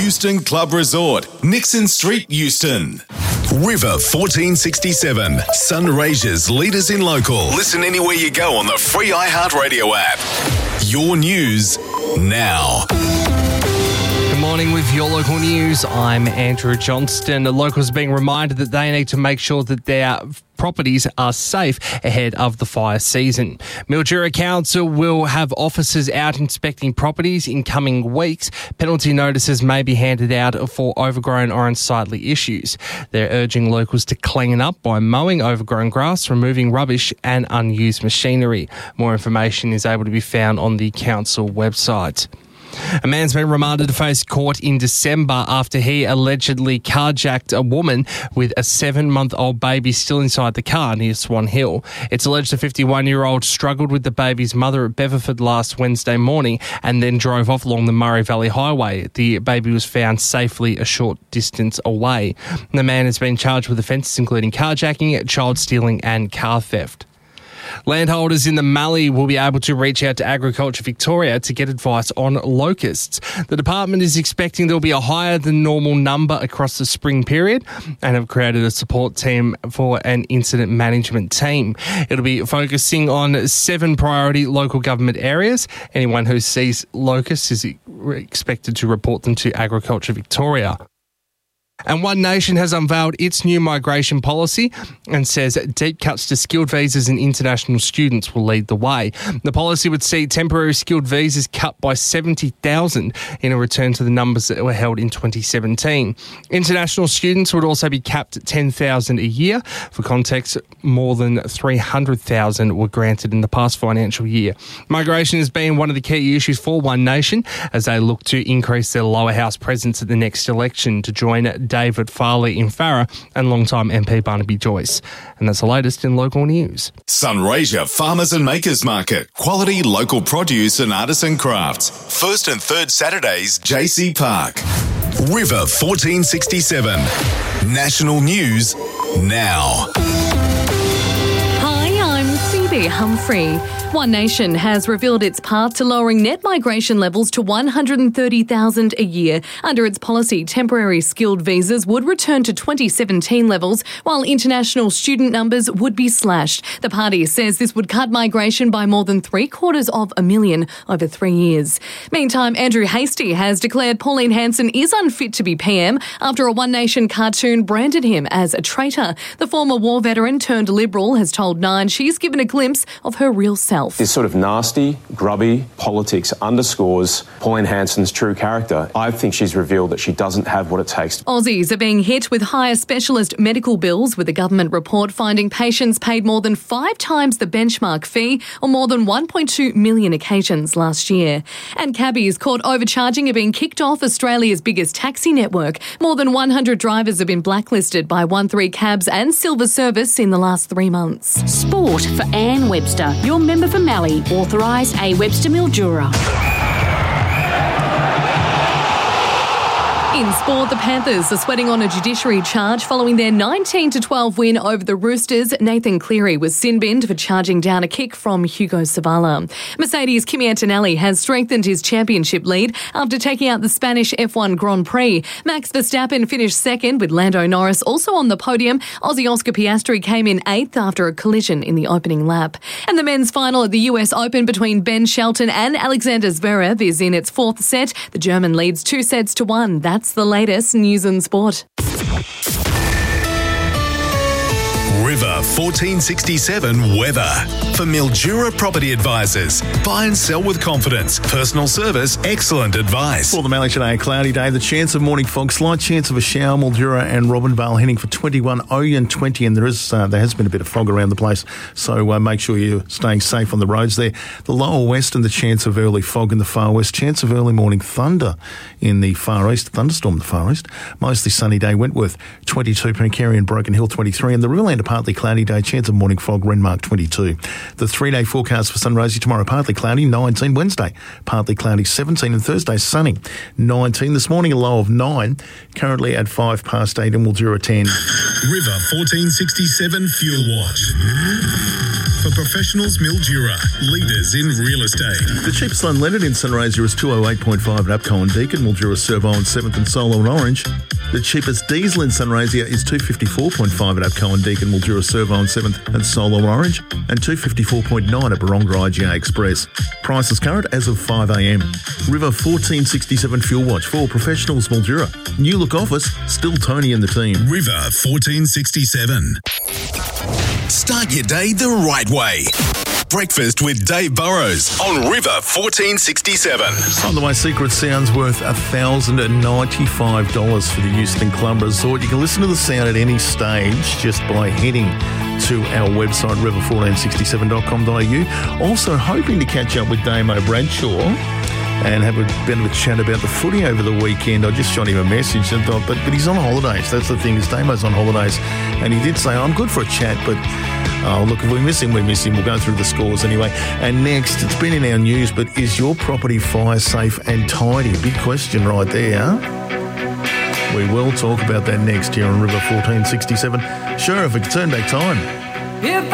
Euston Club Resort, Nixon Street, Euston. River 1467, Sunraysia's leaders in local. Listen anywhere you go on the free iHeartRadio app. Your news now. Good morning with your local news. I'm Andrew Johnston. The locals are being reminded that they need to make sure that their properties are safe ahead of the fire season. Mildura Council will have officers out inspecting properties in coming weeks. Penalty notices may be handed out for overgrown or unsightly issues. They're urging locals to clean up by mowing overgrown grass, removing rubbish and unused machinery. More information is able to be found on the council website. A man's been remanded to face court in December after he allegedly carjacked a woman with a 7-month-old baby still inside the car near Swan Hill. It's alleged the 51-year-old struggled with the baby's mother at Beverford last Wednesday morning and then drove off along the Murray Valley Highway. The baby was found safely a short distance away. The man has been charged with offences including carjacking, child stealing and car theft. Landholders in the Mallee will be able to reach out to Agriculture Victoria to get advice on locusts. The department is expecting there will be a higher than normal number across the spring period and have created a support team for an incident management team. It'll be focusing on 7 priority local government areas. Anyone who sees locusts is expected to report them to Agriculture Victoria. And One Nation has unveiled its new migration policy and says deep cuts to skilled visas and international students will lead the way. The policy would see temporary skilled visas cut by 70,000 in a return to the numbers that were held in 2017. International students would also be capped at 10,000 a year. For context, more than 300,000 were granted in the past financial year. Migration has been one of the key issues for One Nation as they look to increase their lower house presence at the next election to join David Farley in Farrer and long-time MP Barnaby Joyce. And that's the latest in local news. Sunraysia Farmers and Makers Market. Quality local produce and artisan crafts. First and third Saturdays, JC Park. River 1467. National News now. Hi, I'm Phoebe Humphrey. One Nation has revealed its path to lowering net migration levels to 130,000 a year. Under its policy, temporary skilled visas would return to 2017 levels, while international student numbers would be slashed. The party says this would cut migration by more than 750,000 over 3 years. Meantime, Andrew Hastie has declared Pauline Hanson is unfit to be PM after a One Nation cartoon branded him as a traitor. The former war veteran turned Liberal has told Nine she's given a glimpse of her real self. This sort of nasty, grubby politics underscores Pauline Hanson's true character. I think she's revealed that she doesn't have what it takes. Aussies are being hit with higher specialist medical bills, with a government report finding patients paid more than 5 times the benchmark fee on more than 1.2 million occasions last year. And cabbies caught overcharging are being kicked off Australia's biggest taxi network. More than 100 drivers have been blacklisted by 13 Cabs and Silver Service in the last 3 months. Sport for Anne Webster, your member for Mallee, authorised A. Webster Mildura. In sport, the Panthers are sweating on a judiciary charge following their 19-12 win over the Roosters. Nathan Cleary was sin-binned for charging down a kick from Hugo Savala. Mercedes' Kimi Antonelli has strengthened his championship lead after taking out the Spanish F1 Grand Prix. Max Verstappen finished second, with Lando Norris also on the podium. Aussie Oscar Piastri came in 8th after a collision in the opening lap. And the men's final at the US Open between Ben Shelton and Alexander Zverev is in its 4th set. The German leads 2-1. That's the latest news and sport. River 1467 weather. For Mildura Property Advisors. Buy and sell with confidence. Personal service, excellent advice. For the Mallee today, a cloudy day. The chance of morning fog, slight chance of a shower. Mildura and Robinvale heading for 21, Oyen 20, and there has been a bit of fog around the place, so make sure you're staying safe on the roads there. The lower west and the chance of early fog in the far west. Chance of early morning thunder in the far east. Thunderstorm in the far east. Mostly sunny day. Wentworth 22, Pencary and Broken Hill 23, and the Riverland partly cloudy day, chance of morning fog, Renmark 22. The 3-day forecast for Sunraysia tomorrow, partly cloudy, 19. Wednesday, partly cloudy, 17. And Thursday, sunny, 19. This morning, a low of 9. Currently at 8:05 in Mildura 10. River 1467 Fuel Watch. for Professionals Mildura, leaders in real estate. The cheapest unleaded in Sunraysia is 208.5 at Upco and Deakin, Mildura, Servo and 7th and Solo and Orange. The cheapest diesel in Sunraysia is 254.5 at Upco and Deakin, Mildura, Servo and 7th and Solo and Orange, and 254.9 at Baronga IGA Express. Prices current as of 5 a.m. River 1467 Fuel Watch for Professionals Mildura. New look office, still Tony and the team. River 1467. Start your day the right way. Breakfast with Dave Burrows on River 1467. On the way, Secret Sound's worth $1,095 for the Euston Club Resort. You can listen to the sound at any stage just by heading to our website, river1467.com.au. Also hoping to catch up with Damo Bradshaw and have a bit of a chat about the footy over the weekend. I just shot him a message and thought, but he's on holidays. That's the thing, is Damo's on holidays. And he did say, I'm good for a chat, but look, if we miss him, we miss him. We'll go through the scores anyway. And next, it's been in our news, but is your property fire safe and tidy? Big question right there. We will talk about that next here on River 1467. Sure, if we could turn back time.